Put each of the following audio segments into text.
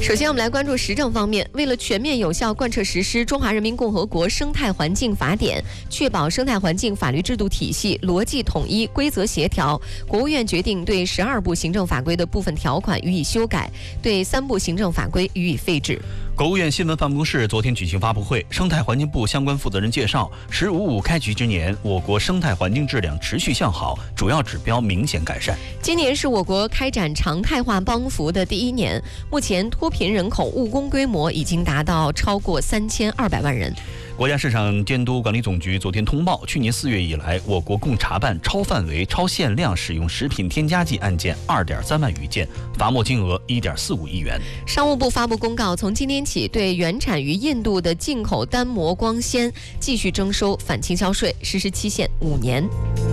首先，我们来关注时政方面。为了全面有效贯彻实施《中华人民共和国生态环境法典》，确保生态环境法律制度体系逻辑统一、规则协调，国务院决定对12部行政法规的部分条款予以修改，对3部行政法规予以废止。 国务院新闻办公室昨天举行发布会，生态环境部相关负责人介绍，“15+5”开局之年，我国生态环境质量持续向好，主要指标明显改善。 今年是我国开展常态化帮扶的第1年，目前脱贫人口务工规模已经达到超过3200万人。 国家市场监督管理总局昨天通报，去年4月以来，我国共查办超范围、超限量使用食品添加剂案件2.3万余件，罚没金额1.45亿元。 商务部发布公告，从今天起，对原产于印度的进口单膜光纤继续征收反倾销税，实施期限5年。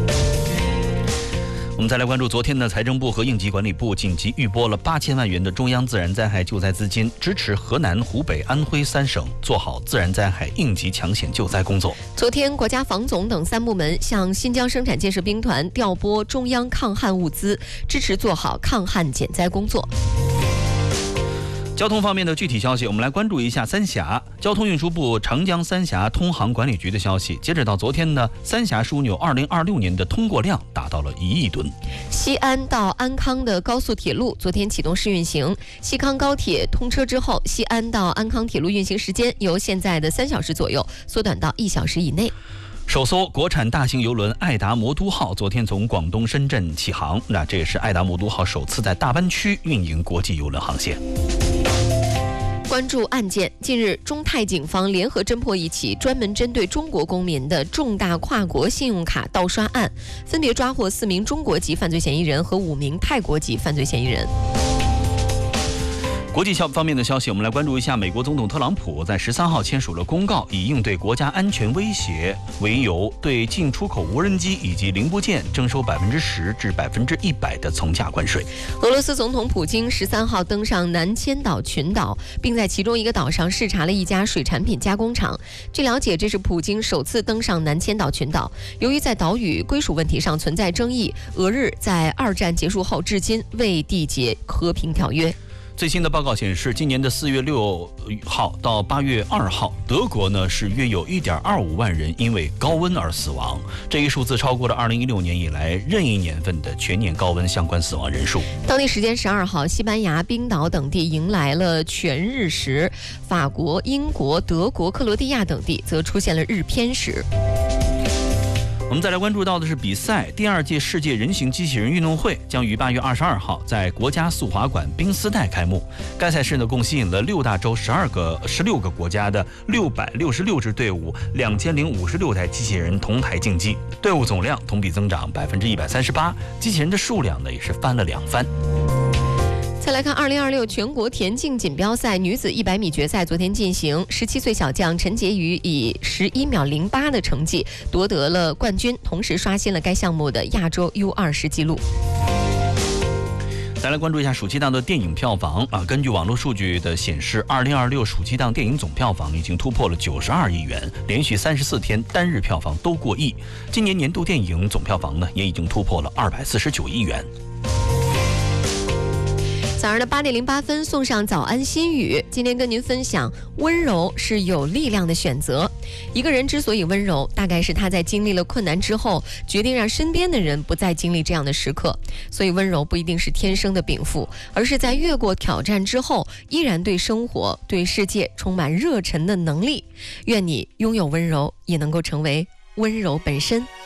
我们再来关注昨天的财政部和应急管理部紧急预拨了8000万元的中央自然灾害救灾资金，支持河南、湖北、安徽3省做好自然灾害应急抢险救灾工作。 昨天，国家防总等3部门向新疆生产建设兵团调拨中央抗旱物资，支持做好抗旱减灾工作。 交通方面的具体消息，我们来关注一下三峡。交通运输部长江三峡通航管理局的消息，截止到昨天呢，三峡枢纽2026年的通过量达到了1亿吨。 西安到安康的高速铁路昨天启动试运行，西康高铁通车之后，西安到安康铁路运行时间由现在的3小时左右缩短到1小时以内。 首艘国产大型邮轮爱达魔都号昨天从广东深圳起航，这也是爱达魔都号首次在大湾区运营国际邮轮航线。 关注案件，近日中泰警方联合侦破一起专门针对中国公民的重大跨国信用卡盗刷案，分别抓获4名中国籍犯罪嫌疑人和5名泰国籍犯罪嫌疑人。 国际方面的消息，我们来关注一下，美国总统特朗普在13号签署了公告，以应对国家安全威胁为由，对进出口无人机以及零部件征收10%至100%的从价关税。 俄罗斯总统普京13号登上南千岛群岛，并在其中一个岛上视察了一家水产品加工厂。据了解，这是普京首次登上南千岛群岛。由于在岛屿归属问题上存在争议，俄日在2战结束后至今未缔结和平条约。 最新的报告显示，今年的4月6号到8月2号，德国呢是约有1.25万人因为高温而死亡，这一数字超过了2016年以来任意年份的全年高温相关死亡人数。 当地时间12号，西班牙、冰岛等地迎来了全日食，法国、英国、德国、克罗地亚等地则出现了日偏食。 我们再来关注到的是比赛，第2届世界人形机器人运动会将于8月22号在国家速滑馆冰丝带开幕。该赛事呢，共吸引了6大洲16个国家的666支队伍，2056台机器人同台竞技，队伍总量同比增长138%，机器人的数量呢也是翻了2番。 再来看2026全国田径锦标赛女子100米决赛昨天进行，17岁小将陈洁瑜以11秒08的成绩夺得了冠军，同时刷新了该项目的亚洲 U20 纪录。 再来关注一下暑期档的电影票房根据网络数据的显示，2026暑期档电影总票房已经突破了92亿元，连续34天单日票房都过亿。今年年度电影总票房呢，也已经突破了249亿元。 早上的8点08分，送上早安心语。今天跟您分享，温柔是有力量的选择。一个人之所以温柔，大概是他在经历了困难之后，决定让身边的人不再经历这样的时刻。所以温柔不一定是天生的禀赋，而是在越过挑战之后，依然对生活、对世界充满热忱的能力。愿你拥有温柔，也能够成为温柔本身。